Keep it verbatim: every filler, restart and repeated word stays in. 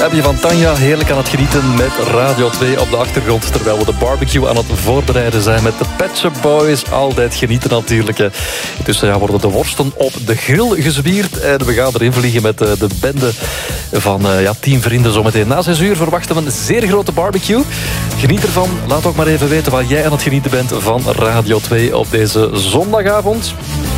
Abby van Tanja, heerlijk aan het genieten met Radio twee op de achtergrond, terwijl we de barbecue aan het voorbereiden zijn met de Pet Shop Boys. Altijd genieten natuurlijk. Intussen ja, worden de worsten op de grill gezwierd en we gaan erin vliegen met de bende van ja, tien vrienden. Zometeen na zes uur verwachten we een zeer grote barbecue. Geniet ervan. Laat ook maar even weten waar jij aan het genieten bent van Radio twee op deze zondagavond.